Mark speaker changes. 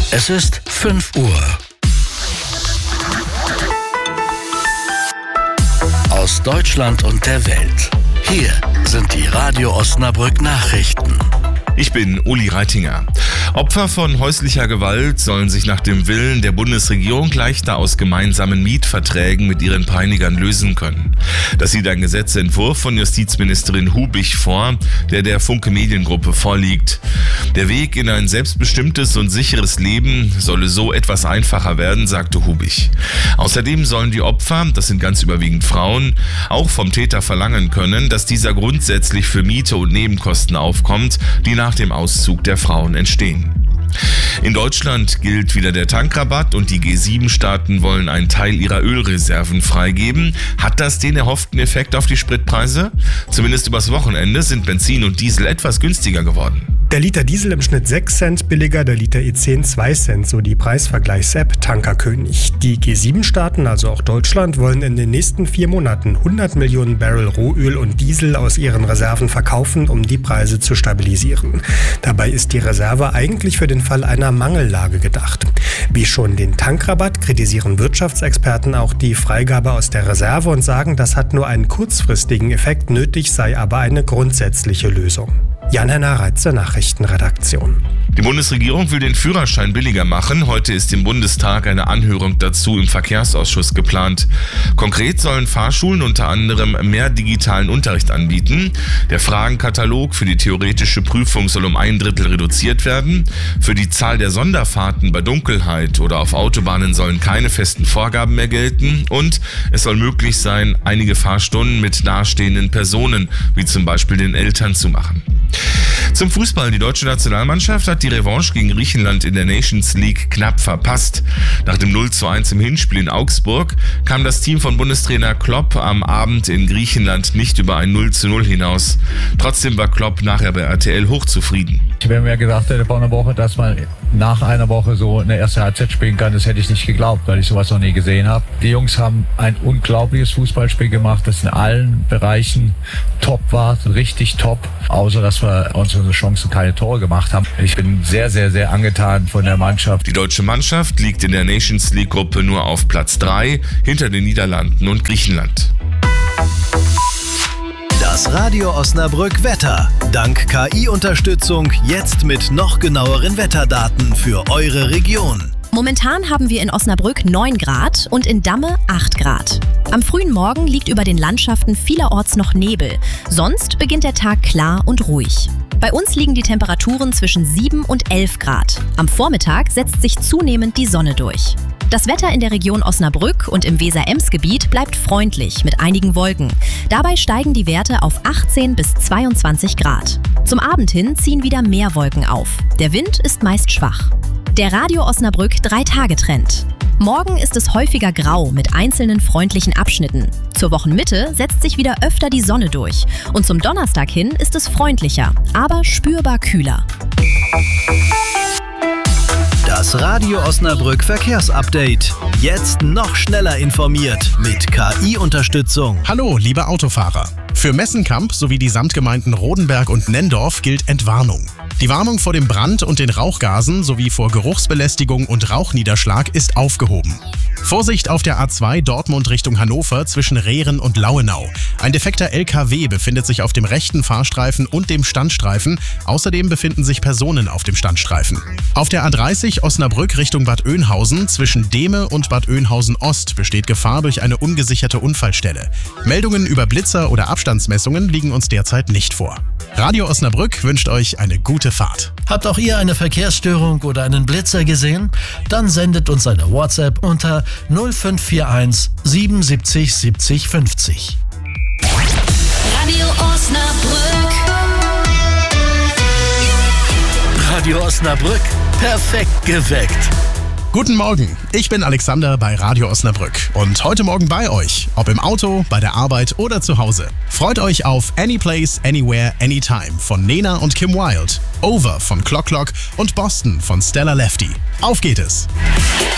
Speaker 1: Es ist 5 Uhr. Aus Deutschland und der Welt. Hier sind die Radio Osnabrück Nachrichten.
Speaker 2: Ich bin Uli Reitinger. Opfer von häuslicher Gewalt sollen sich nach dem Willen der Bundesregierung leichter aus gemeinsamen Mietverträgen mit ihren Peinigern lösen können. Das sieht ein Gesetzentwurf von Justizministerin Hubich vor, der Funke Mediengruppe vorliegt. Der Weg in ein selbstbestimmtes und sicheres Leben solle so etwas einfacher werden, sagte Hubich. Außerdem sollen die Opfer, das sind ganz überwiegend Frauen, auch vom Täter verlangen können, dass dieser grundsätzlich für Miete und Nebenkosten aufkommt, die nach dem Auszug der Frauen entstehen. In Deutschland gilt wieder der Tankrabatt und die G7-Staaten wollen einen Teil ihrer Ölreserven freigeben. Hat das den erhofften Effekt auf die Spritpreise? Zumindest übers Wochenende sind Benzin und Diesel etwas günstiger geworden.
Speaker 3: Der Liter Diesel im Schnitt 6 Cent billiger, der Liter E10 2 Cent, so die Preisvergleichs-App Tankerkönig. Die G7-Staaten, also auch Deutschland, wollen in den nächsten 4 Monaten 100 Millionen Barrel Rohöl und Diesel aus ihren Reserven verkaufen, um die Preise zu stabilisieren. Dabei ist die Reserve eigentlich für den Fall einer Mangellage gedacht. Wie schon den Tankrabatt kritisieren Wirtschaftsexperten auch die Freigabe aus der Reserve und sagen, das hat nur einen kurzfristigen Effekt, nötig sei aber eine grundsätzliche Lösung. Jan-Henner Reitze, Nachrichtenredaktion.
Speaker 2: Die Bundesregierung will den Führerschein billiger machen. Heute ist im Bundestag eine Anhörung dazu im Verkehrsausschuss geplant. Konkret sollen Fahrschulen unter anderem mehr digitalen Unterricht anbieten. Der Fragenkatalog für die theoretische Prüfung soll um 1/3 reduziert werden. Für die Zahl der Sonderfahrten bei Dunkelheit oder auf Autobahnen sollen keine festen Vorgaben mehr gelten. Und es soll möglich sein, einige Fahrstunden mit nahestehenden Personen, wie zum Beispiel den Eltern, zu machen. Zum Fußball. Die deutsche Nationalmannschaft hat die Revanche gegen Griechenland in der Nations League knapp verpasst. Nach dem 0:1 im Hinspiel in Augsburg kam das Team von Bundestrainer Klopp am Abend in Griechenland nicht über ein 0:0 hinaus. Trotzdem war Klopp nachher bei RTL hochzufrieden.
Speaker 4: Wenn mir gesagt hätte vor einer Woche, dass man nach einer Woche so eine erste Halbzeit spielen kann, das hätte ich nicht geglaubt, weil ich sowas noch nie gesehen habe. Die Jungs haben ein unglaubliches Fußballspiel gemacht, das in allen Bereichen top war, richtig top, außer dass wir unsere Chancen keine Tore gemacht haben. Ich bin sehr, sehr, sehr angetan von der Mannschaft.
Speaker 2: Die deutsche Mannschaft liegt in der Nations League Gruppe nur auf Platz 3 hinter den Niederlanden und Griechenland.
Speaker 1: Das Radio Osnabrück Wetter. Dank KI-Unterstützung jetzt mit noch genaueren Wetterdaten für eure Region.
Speaker 5: Momentan haben wir in Osnabrück 9 Grad und in Damme 8 Grad. Am frühen Morgen liegt über den Landschaften vielerorts noch Nebel. Sonst beginnt der Tag klar und ruhig. Bei uns liegen die Temperaturen zwischen 7 und 11 Grad. Am Vormittag setzt sich zunehmend die Sonne durch. Das Wetter in der Region Osnabrück und im Weser-Ems-Gebiet bleibt freundlich mit einigen Wolken. Dabei steigen die Werte auf 18 bis 22 Grad. Zum Abend hin ziehen wieder mehr Wolken auf. Der Wind ist meist schwach. Der Radio Osnabrück 3-Tage-Trend. Morgen ist es häufiger grau mit einzelnen freundlichen Abschnitten. Zur Wochenmitte setzt sich wieder öfter die Sonne durch. Und zum Donnerstag hin ist es freundlicher, aber spürbar kühler.
Speaker 1: Das Radio Osnabrück Verkehrsupdate. Jetzt noch schneller informiert mit KI-Unterstützung.
Speaker 6: Hallo, liebe Autofahrer. Für Messenkamp sowie die Samtgemeinden Rodenberg und Nendorf gilt Entwarnung. Die Warnung vor dem Brand und den Rauchgasen sowie vor Geruchsbelästigung und Rauchniederschlag ist aufgehoben. Vorsicht auf der A2 Dortmund Richtung Hannover zwischen Rehren und Lauenau. Ein defekter LKW befindet sich auf dem rechten Fahrstreifen und dem Standstreifen. Außerdem befinden sich Personen auf dem Standstreifen. Auf der A30 Osnabrück Richtung Bad Oeynhausen zwischen Dehme und Bad Oeynhausen Ost besteht Gefahr durch eine ungesicherte Unfallstelle. Meldungen über Blitzer oder Abstandsmessungen liegen uns derzeit nicht vor. Radio Osnabrück wünscht euch eine gute Fahrt.
Speaker 7: Habt auch ihr eine Verkehrsstörung oder einen Blitzer gesehen? Dann sendet uns eine WhatsApp unter 0541 77 70 50.
Speaker 8: Radio Osnabrück.
Speaker 1: Radio Osnabrück. Perfekt geweckt.
Speaker 6: Guten Morgen, ich bin Alexander bei Radio Osnabrück und heute Morgen bei euch, ob im Auto, bei der Arbeit oder zu Hause. Freut euch auf Anyplace, Anywhere, Anytime von Nena und Kim Wilde, Over von Clock Clock und Boston von Stella Lefty. Auf geht es!